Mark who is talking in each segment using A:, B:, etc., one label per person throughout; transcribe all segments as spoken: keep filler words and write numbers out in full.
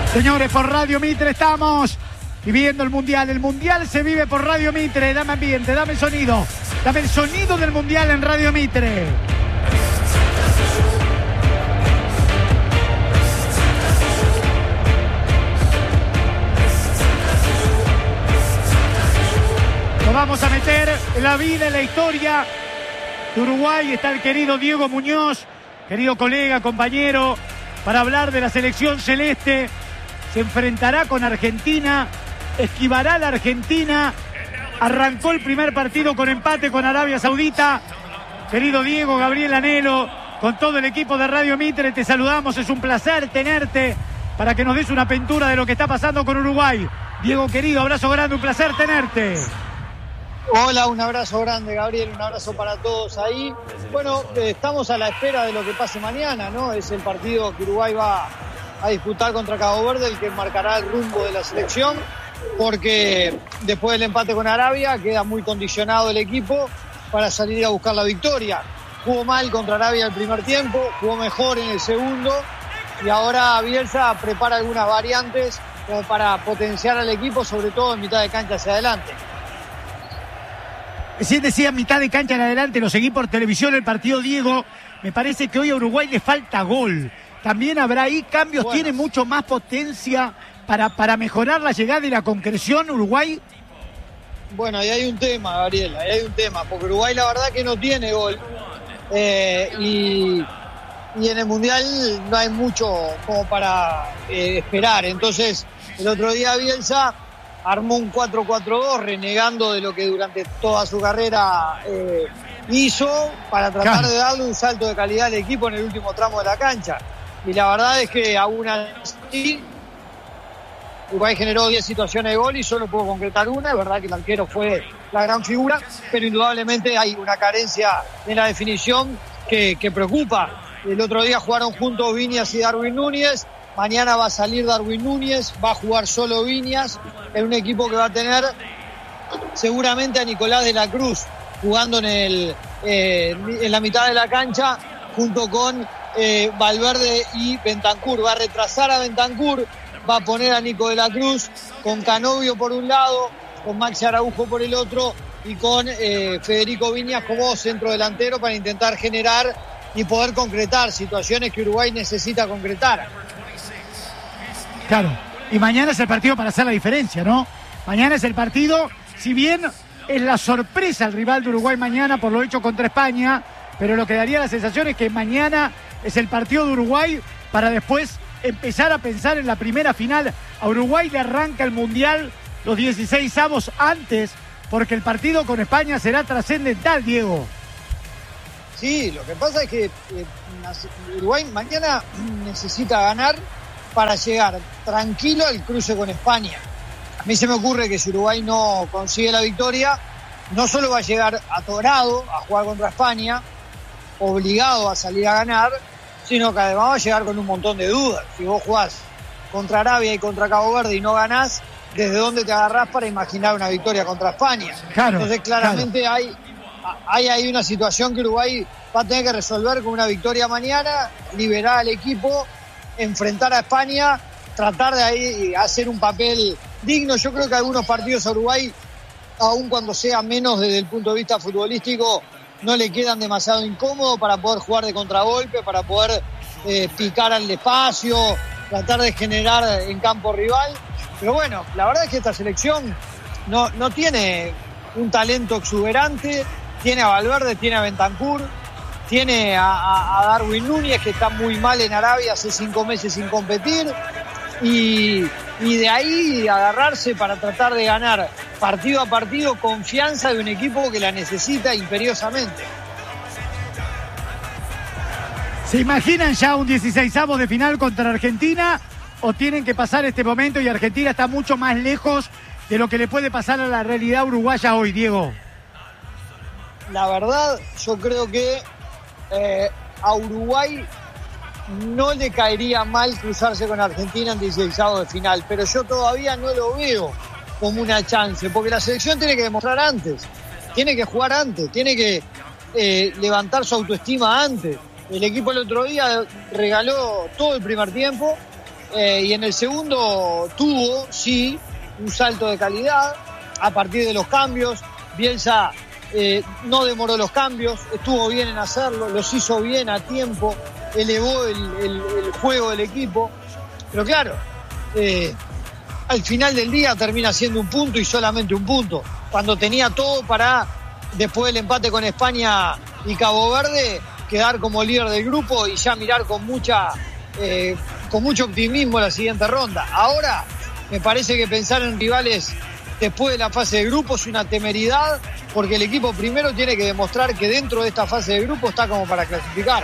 A: Señores, por Radio Mitre estamos viviendo el Mundial. El Mundial se vive por Radio Mitre. Dame ambiente, dame sonido. Dame el sonido del Mundial en Radio Mitre. Nos vamos a meter en la vida, en la historia de Uruguay. Está el querido Diego Muñoz, querido colega, compañero, para hablar de la selección celeste. Se enfrentará con Argentina, esquivará a la Argentina. Arrancó el primer partido con empate con Arabia Saudita. Querido Diego, Gabriel Anhelo, con todo el equipo de Radio Mitre, te saludamos. Es un placer tenerte para que nos des una pintura de lo que está pasando con Uruguay. Diego, querido, abrazo grande, un placer tenerte.
B: Hola, un abrazo grande, Gabriel, un abrazo para todos ahí. Bueno, eh, estamos a la espera de lo que pase mañana, ¿no? Es el partido que Uruguay va a disputar contra Cabo Verde, el que marcará el rumbo de la selección, porque después del empate con Arabia queda muy condicionado el equipo para salir a buscar la victoria. Jugó mal contra Arabia el primer tiempo, jugó mejor en el segundo, y ahora Bielsa prepara algunas variantes como para potenciar al equipo, sobre todo en mitad de cancha hacia adelante.
A: Recién decía mitad de cancha en adelante, lo seguí por televisión el partido, Diego. Me parece que hoy a Uruguay le falta gol. También habrá ahí cambios, bueno. Tiene mucho más potencia para, para mejorar la llegada y la concreción Uruguay.
B: Bueno, ahí hay un tema, Gabriel, ahí hay un tema, porque Uruguay la verdad que no tiene gol. Eh, y, y en el Mundial no hay mucho como para eh, esperar. Entonces, el otro día Bielsa armó un cuatro cuatro dos, renegando de lo que durante toda su carrera eh, hizo, para tratar de darle un salto de calidad al equipo en el último tramo de la cancha. Y la verdad es que aún así Uruguay generó diez situaciones de gol y solo pudo concretar una. Es verdad que el arquero fue la gran figura, pero indudablemente hay una carencia en la definición que, que preocupa. El otro día jugaron juntos Viñas y Darwin Núñez. Mañana va a salir Darwin Núñez, va a jugar solo Viñas, en un equipo que va a tener seguramente a Nicolás de la Cruz jugando en, el, eh, en la mitad de la cancha junto con eh, Valverde y Bentancur. Va a retrasar a Bentancur, va a poner a Nico de la Cruz con Canovio por un lado, con Maxi Araujo por el otro y con eh, Federico Viñas como centro delantero para intentar generar y poder concretar situaciones que Uruguay necesita concretar.
A: Claro, y mañana es el partido para hacer la diferencia, ¿no? Mañana es el partido, si bien es la sorpresa el rival de Uruguay mañana por lo hecho contra España, pero lo que daría la sensación es que mañana es el partido de Uruguay para después empezar a pensar en la primera final. A Uruguay le arranca el Mundial los dieciséis avos antes, porque el partido con España será trascendental, Diego.
B: Sí, lo que pasa es que eh, Uruguay mañana necesita ganar para llegar tranquilo al cruce con España. A mí se me ocurre que si Uruguay no consigue la victoria, no solo va a llegar atorado a jugar contra España, obligado a salir a ganar, sino que además va a llegar con un montón de dudas. Si vos jugás contra Arabia y contra Cabo Verde y no ganás, ¿desde dónde te agarrás para imaginar una victoria contra España?
A: Claro,
B: Entonces claramente
A: claro.
B: hay, hay, hay una situación que Uruguay va a tener que resolver con una victoria mañana, liberar al equipo, enfrentar a España, tratar de ahí hacer un papel digno. Yo creo que algunos partidos a Uruguay, aun cuando sea menos desde el punto de vista futbolístico, no le quedan demasiado incómodos para poder jugar de contragolpe, para poder eh, picar al espacio, tratar de generar en campo rival. Pero bueno, la verdad es que esta selección no, no tiene un talento exuberante. Tiene a Valverde, tiene a Bentancur, tiene a, a, a Darwin Núñez, que está muy mal en Arabia, hace cinco meses sin competir, y, y de ahí agarrarse para tratar de ganar partido a partido confianza de un equipo que la necesita imperiosamente.
A: ¿Se imaginan ya un dieciseisavo de final contra Argentina o tienen que pasar este momento y Argentina está mucho más lejos de lo que le puede pasar a la realidad uruguaya hoy, Diego?
B: La verdad, yo creo que Eh, a Uruguay no le caería mal cruzarse con Argentina en dieciseisavo de final, pero yo todavía no lo veo como una chance, porque la selección tiene que demostrar antes, tiene que jugar antes, tiene que eh, levantar su autoestima antes. El equipo el otro día regaló todo el primer tiempo, Eh, y en el segundo tuvo, sí, un salto de calidad a partir de los cambios. Bielsa eh, no demoró los cambios, estuvo bien en hacerlo, los hizo bien a tiempo, elevó el, el, el juego del equipo. Pero claro, eh, al final del día termina siendo un punto y solamente un punto. Cuando tenía todo para, después del empate con España y Cabo Verde, quedar como líder del grupo y ya mirar con mucha eh, con mucho optimismo la siguiente ronda. Ahora me parece que pensar en rivales después de la fase de grupo es una temeridad, porque el equipo primero tiene que demostrar que dentro de esta fase de grupo está como para clasificar.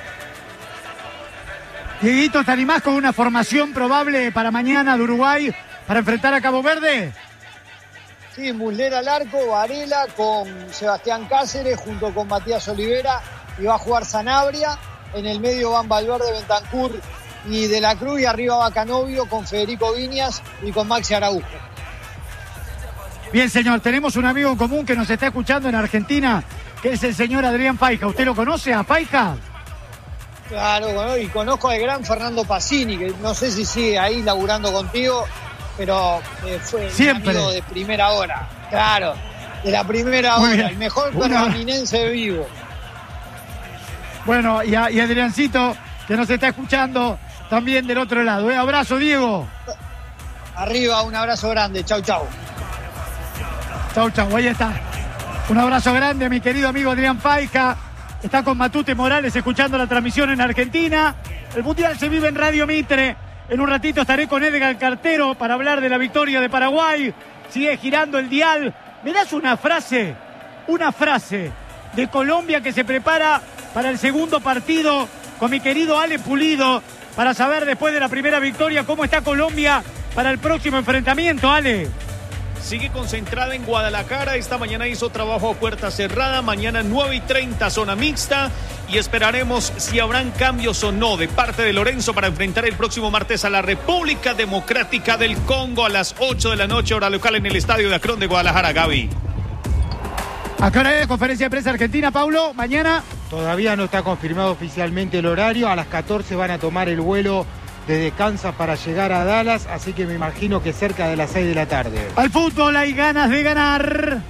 A: Dieguito, ¿te animás con una formación probable para mañana de Uruguay para enfrentar a Cabo Verde?
B: Sí, Muslera al arco, Varela con Sebastián Cáceres junto con Matías Olivera, y va a jugar Sanabria. En el medio van Valverde, Bentancur y De la Cruz, y arriba va Canovio con Federico Viñas y con Maxi Araujo.
A: Bien, señor, tenemos un amigo en común que nos está escuchando en Argentina, que es el señor Adrián Faija. ¿Usted lo conoce a Faija?
B: Claro, bueno, y conozco al gran Fernando Pacini, que no sé si sigue ahí laburando contigo, pero eh, fue
A: Siempre.
B: un amigo de primera hora. Claro, de la primera
A: Muy
B: hora,
A: bien.
B: el mejor
A: Una-
B: pergaminense vivo.
A: Bueno, y, a, y Adriancito, que nos está escuchando también del otro lado. ¿eh? Abrazo, Diego.
B: Arriba, un abrazo grande, chau chau.
A: Chau, chau, ahí está. Un abrazo grande a mi querido amigo Adrián Faija. Está con Matute Morales escuchando la transmisión en Argentina. El Mundial se vive en Radio Mitre. En un ratito estaré con Edgar Cartero para hablar de la victoria de Paraguay. Sigue girando el dial. ¿Me das una frase? Una frase de Colombia que se prepara para el segundo partido con mi querido Ale Pulido, para saber después de la primera victoria cómo está Colombia para el próximo enfrentamiento, Ale.
C: Sigue concentrada en Guadalajara. Esta mañana hizo trabajo a puerta cerrada. Mañana nueve y treinta, zona mixta. Y esperaremos si habrán cambios o no de parte de Lorenzo para enfrentar el próximo martes a la República Democrática del Congo a las ocho de la noche, hora local, en el Estadio de Akron de Guadalajara. Gaby.
A: ¿A qué hora es conferencia de prensa argentina, Paulo? ¿Mañana?
D: Todavía no está confirmado oficialmente el horario. A las catorce van a tomar el vuelo desde Kansas para llegar a Dallas, así que me imagino que cerca de las seis de la tarde.
A: Al fútbol hay ganas de ganar.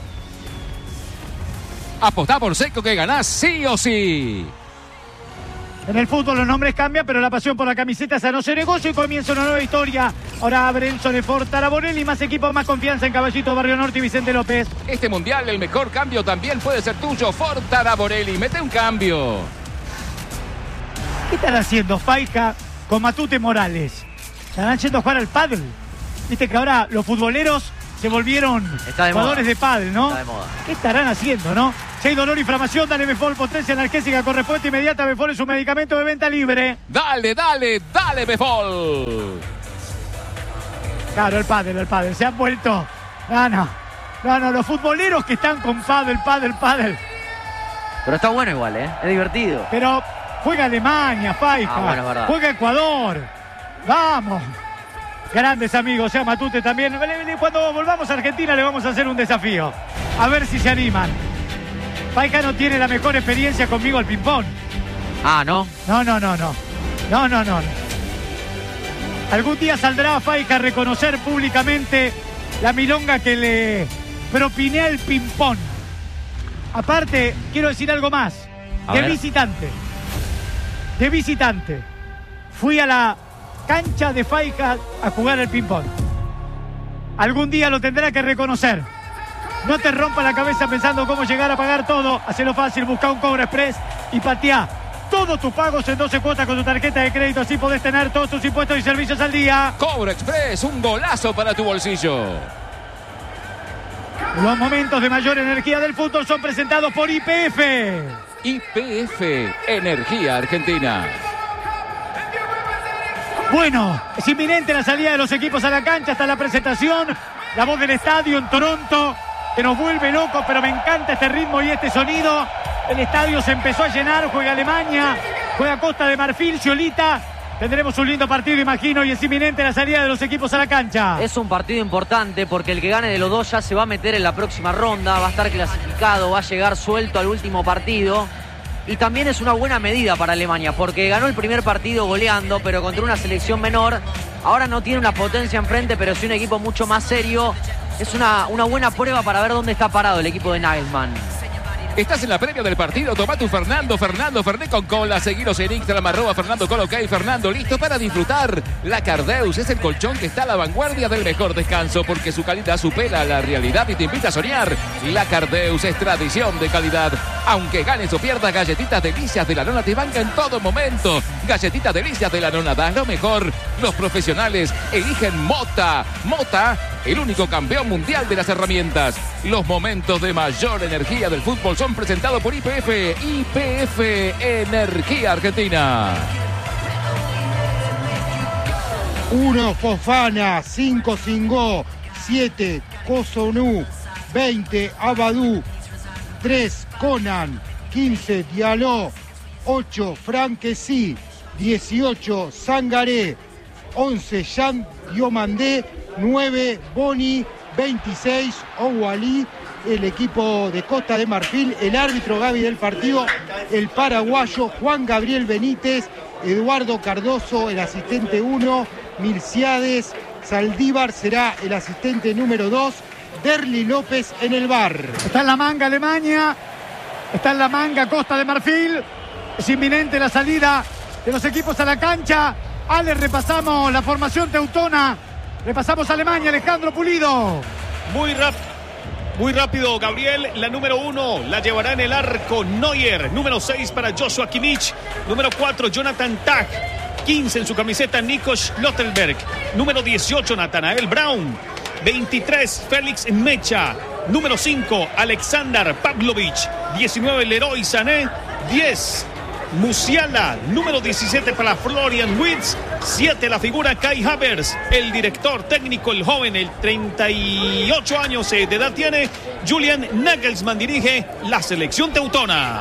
E: Apostá por Seco que ganás sí o sí.
A: En el fútbol los nombres cambian, pero la pasión por la camiseta esa no se negocia y comienza una nueva historia. Ahora Abrenson, Lefort, Taraborelli, más equipos, más confianza en Caballito, Barrio Norte y Vicente López.
E: Este mundial, el mejor cambio también puede ser tuyo. Ford Taraborelli, mete un cambio.
A: ¿Qué están haciendo Faija con Matute Morales? Están yendo a jugar al pádel. Viste que ahora los futboleros se volvieron
F: Está de
A: jugadores
F: moda.
A: de pádel, ¿no?
F: Está de moda.
A: ¿Qué estarán haciendo, no? Si hay dolor, inflamación, dale Befol, potencia analgésica con respuesta inmediata. Befol es un medicamento de venta libre.
E: Dale, dale, dale, Befol.
A: Claro, el pádel, el pádel. Se han vuelto... No, no. No, no, los futboleros que están con pádel, pádel, pádel.
F: Pero está bueno igual, ¿eh? Es divertido.
A: Pero juega Alemania, Faija.
F: Ah, bueno, es verdad.
A: Juega Ecuador. Vamos. Grandes amigos, sea Matute también. Cuando volvamos a Argentina le vamos a hacer un desafío. A ver si se animan. Faija no tiene la mejor experiencia conmigo al ping-pong.
F: Ah, ¿no?
A: No, no, no, no. No, no, no. Algún día saldrá Faija a reconocer públicamente la milonga que le propiné al ping-pong. Aparte, quiero decir algo más.
F: A
A: De
F: ver.
A: visitante. De visitante. Fui a la cancha de Faija a jugar al ping-pong. Algún día lo tendrá que reconocer. No te rompa la cabeza pensando cómo llegar a pagar todo. Hacelo fácil, busca un Cobra Express y pateá todos tus pagos en doce cuotas con tu tarjeta de crédito. Así podés tener todos tus impuestos y servicios al día.
E: Cobra Express, un golazo para tu bolsillo.
A: Los momentos de mayor energía del fútbol son presentados por Y P F.
E: Y P F, Energía Argentina.
A: Bueno, es inminente la salida de los equipos a la cancha. Hasta la presentación, la voz del estadio en Toronto, que nos vuelve locos, pero me encanta este ritmo y este sonido. El estadio se empezó a llenar, juega Alemania, juega Costa de Marfil, Ciolita. Tendremos un lindo partido, imagino, y es inminente la salida de los equipos a la cancha.
F: Es un partido importante porque el que gane de los dos ya se va a meter en la próxima ronda, va a estar clasificado, va a llegar suelto al último partido. y también es una buena medida para Alemania, porque ganó el primer partido goleando, pero contra una selección menor. Ahora no tiene una potencia enfrente, pero sí un equipo mucho más serio. Es una, una buena prueba para ver dónde está parado el equipo de Nagelsmann.
E: Estás en la previa del partido, toma tu Fernando, Fernando, Fernet con cola, seguiros en Instagram, arroba Fernando Colo, ok, Fernando, listo para disfrutar. La Cardeus es el colchón que está a la vanguardia del mejor descanso, porque su calidad supera la realidad y te invita a soñar. La Cardeus es tradición de calidad. Aunque ganes o pierdas, Galletitas Delicias de la Nona te banca en todo momento. Galletitas Delicias de la Nona, da lo mejor. Los profesionales eligen Mota. Mota, el único campeón mundial de las herramientas. Los momentos de mayor energía del fútbol son presentados por Y P F. Y P F Energía Argentina.
D: uno Fofana, cinco Singó, siete Cotonou, veinte Abadú, tres Conan, quince Diallo, ocho Franquesi, dieciocho Sangaré, once Jean Diomandé, nueve Boni, veintiséis Ouali, el equipo de Costa de Marfil, el árbitro Gaby del partido, el paraguayo Juan Gabriel Benítez, Eduardo Cardoso, el asistente uno, Milciades, Saldívar será el asistente número dos, Derli López en el bar.
A: Está en la manga Alemania, está en la manga Costa de Marfil, es inminente la salida de los equipos a la cancha. Ale, repasamos la formación teutona, repasamos Alemania, Alejandro Pulido.
C: Muy rápido. Muy rápido, Gabriel. La número uno la llevará en el arco Neuer. Número seis para Joshua Kimmich. Número cuatro, Jonathan Tah. quince en su camiseta, Nico Schlotterberg. Número dieciocho, Nathanael Brown. veintitrés, Félix Mecha. Número cinco, Alexander Pavlovic. diecinueve, Leroy Sané. diez, Musiala. Número diecisiete para Florian Wirtz. siete, la figura Kai Havertz. El director técnico, el joven, el treinta y ocho años de edad tiene. Julian Nagelsmann dirige la selección teutona.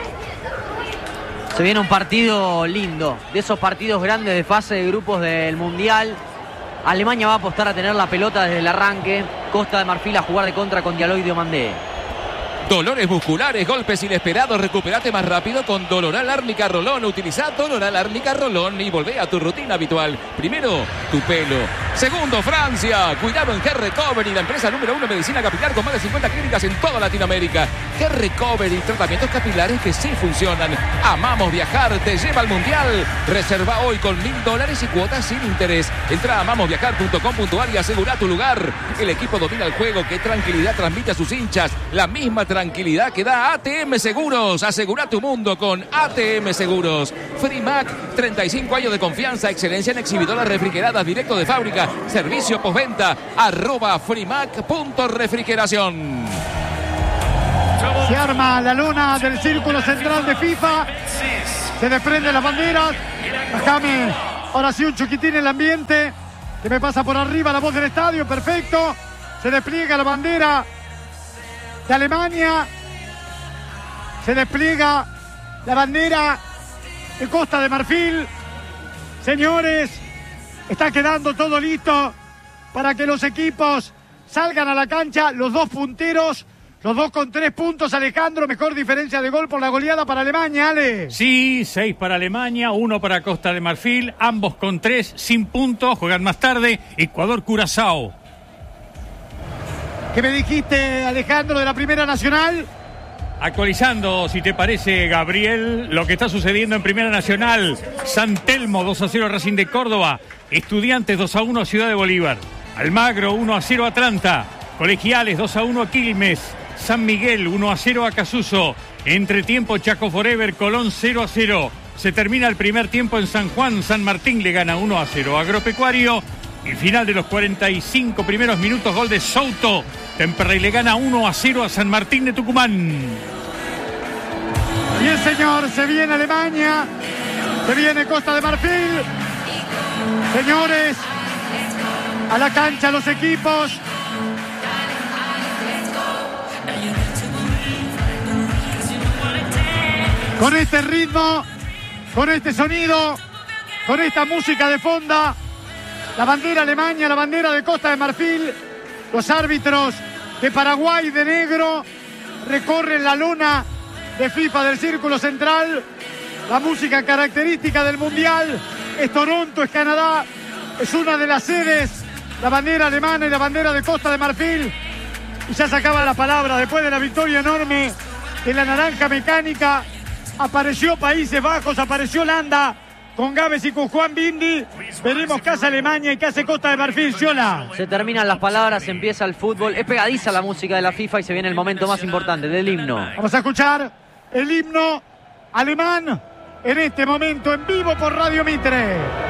F: Se viene un partido lindo, de esos partidos grandes de fase de grupos del Mundial. Alemania va a apostar a tener la pelota desde el arranque. Costa de Marfil a jugar de contra con Diallo y Diomandé.
E: Dolores musculares, golpes inesperados, recuperate más rápido con Doloral Árnica Rolón. Utiliza Doloral Árnica Rolón y volvé a tu rutina habitual. Primero, tu pelo. Segundo, Francia. Cuidado en Hair Recovery, la empresa número uno en medicina capilar con más de cincuenta clínicas en toda Latinoamérica. Hair Recovery, tratamientos capilares que sí funcionan. Amamos viajar, te lleva al mundial. Reserva hoy con mil dólares y cuotas sin interés. Entra a amamos viajar punto com punto a r y asegura tu lugar. El equipo domina el juego, qué tranquilidad transmite a sus hinchas. La misma tranquilidad que da A T M Seguros. Asegura tu mundo con A T M Seguros. Frimac, treinta y cinco años de confianza, excelencia en exhibidoras refrigeradas directo de fábrica, servicio postventa, arroba frimac punto refrigeración.
A: Se arma la lona del círculo central de FIFA, se desprenden las banderas. Bajame, ahora sí un chiquitín en el ambiente, que me pasa por arriba la voz del estadio, perfecto. Se despliega la bandera de Alemania, se despliega la bandera de Costa de Marfil. Señores, está quedando todo listo para que los equipos salgan a la cancha, los dos punteros, los dos con tres puntos. Alejandro, mejor diferencia de gol por la goleada para Alemania, Ale.
G: Sí, seis para Alemania, uno para Costa de Marfil, ambos con tres, sin puntos, juegan más tarde, Ecuador-Curazao.
A: ¿Qué me dijiste, Alejandro, de la Primera Nacional?
G: Actualizando, si te parece, Gabriel, lo que está sucediendo en Primera Nacional. San Telmo dos a cero Racing de Córdoba. Estudiantes dos a uno Ciudad de Bolívar. Almagro uno a cero Atlanta. Colegiales dos a uno Quilmes. San Miguel uno a cero Acasuso. Entretiempo Chaco Forever Colón cero a cero. Se termina el primer tiempo en San Juan. San Martín le gana uno a cero Agropecuario. Y final de los cuarenta y cinco primeros minutos, gol de Souto. Temperley le gana uno a cero a San Martín de Tucumán.
A: Bien, señor, se viene Alemania, se viene Costa de Marfil. Señores, a la cancha los equipos. Con este ritmo, con este sonido, con esta música de fondo, la bandera Alemania, la bandera de Costa de Marfil, los árbitros de Paraguay de negro recorren la lona de FIFA del Círculo Central. La música característica del Mundial es Toronto, es Canadá, es una de las sedes, la bandera alemana y la bandera de Costa de Marfil. Y ya se acaba la palabra, después de la victoria enorme de la naranja mecánica, apareció Países Bajos, apareció Holanda, con Gávez y con Juan Bindi. Veremos qué hace Alemania y qué hace Costa de Marfil. Ciola.
F: Se terminan las palabras, empieza el fútbol. Es pegadiza la música de la FIFA y se viene el momento más importante del himno.
A: Vamos a escuchar el himno alemán en este momento en vivo por Radio Mitre.